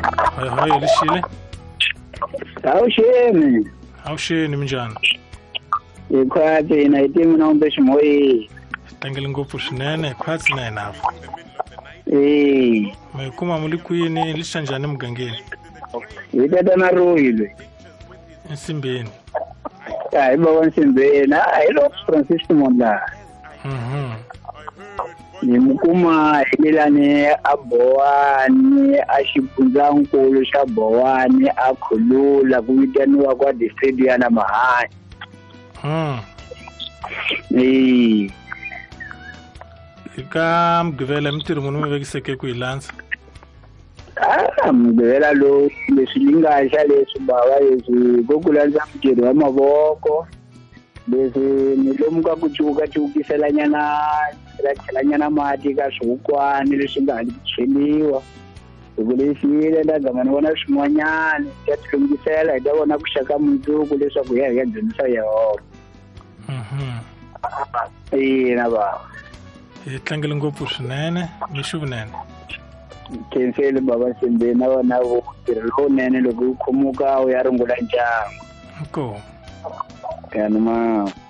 Hayi lishile. Awusheni minjani? Ikhwathe ina itimu na umbe shimoyi. Tangela ngopfu swinene khwatsi na yena. Mayikuma muli kwini lishanjani mugangeni? Yitata na royile. Ensimbeni. Hayi baba Nsimbeni, hayi lo Francisco Mondla. Ni mukuma hilani abowani axipunzankulu xa bowani a khulula ku vitaniwa kwa district ya na Mahanya. Ika mgivela mtiri munhu mi vekiseke ku hilandza. Mgivela lo leswi lingaxa leswi bava leswi ko kulandza mtirhi wa mavoko leswi ni lomuka ku cukisela nyana mati ka swihukwani leswi nga hali ku cheliwa loko leswile nda gama ni vona swin'wanyani ya tilungisela hi ta vona ku xaka mundzuku leswaku hi ya dyondzisa Yehova. Ina baba. Hi tlangele ngopfu swinene mi xivunene. Khenseli baba Nsimbeni na vona vutirhi lowunene loko u khomuka u ya rungula ndyangu. Inkomu. Yani ma